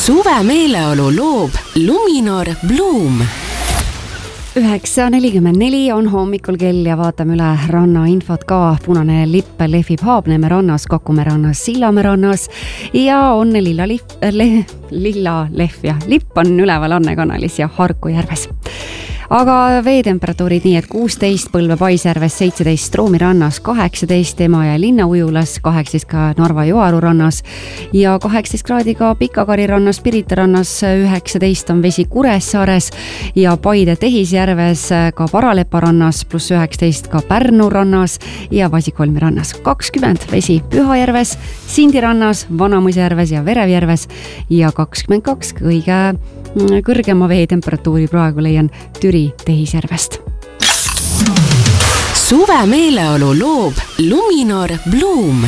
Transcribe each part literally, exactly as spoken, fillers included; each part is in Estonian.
Suve meeleolu loob Luminor Bloom. üheksa nelikümmend neli on hommikul kell ja vaatame üle rannainfot ka. Punane lipp lehvib Haabneeme rannas, Kakumäe rannas, Sillamäe rannas ja on lilla, lipp, le, lilla lehv ja lipp on üleval Anne kanalis ja Harku järves. Aga veetemperatuurid nii, et kuusteist Põlve Paisjärves, seitseteist Stroomi rannas, kaheksateist Emajõe linnaujulas, kaheksateist ka Narva Joaru rannas ja kaheksateist kraadi ka Pikakari rannas, Pirita rannas, üheksateist on vesi Kuressaares ja Paide Tehisjärves, ka Paralepa rannas, pluss üheksateist ka Pärnu rannas ja Vasikolmi rannas, kakskümmend vesi Pühajärves, Sindi rannas, Vanamõisjärves ja Verevjärves ja kakskümmend kaks kõige kõrgema veetemperatuuri praegu leian Türi Tehisjärvest. Suve meeleolu loob Luminor Bloom.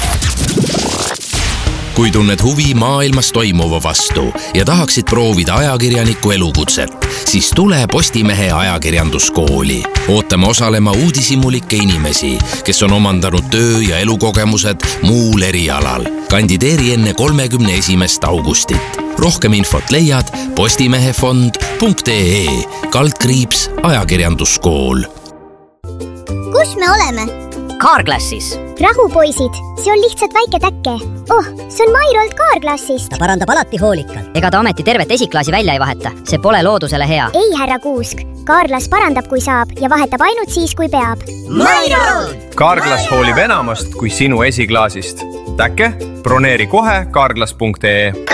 Kui tunned huvi maailmas toimuva vastu ja tahaksid proovida ajakirjaniku elukutset, siis tule Postimehe ajakirjanduskooli. Ootame osalema uudishimulikke inimesi, kes on omandanud töö- ja elukogemused muul erialal. Kandideeri enne kolmekümne esimest augustit. Rohkem infot leiad postimehefond punkt ee kaldkriips ajakirjanduskool. Kus me oleme? Carglassis. Rahu, poisid, see on lihtsalt väike täkke. Oh, see on Mairolt Carglassist. Ta parandab alati hoolikalt. Ega ta ameti tervet esiklaasi välja ei vaheta. See pole loodusele hea. Ei, härra Kuusk. Carglass parandab, kui saab ja vahetab ainult siis, kui peab. Mairolt! Carglass hoolib enamast kui sinu esiklaasist. Täkke, broneeri kohe carglass punkt ee.